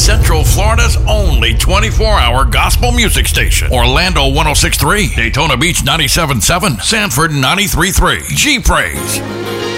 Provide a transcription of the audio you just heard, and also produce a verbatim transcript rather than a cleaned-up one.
Central Florida's only twenty-four hour gospel music station. Orlando one oh six point three, Daytona Beach ninety-seven point seven, Sanford ninety-three point three. G Praise.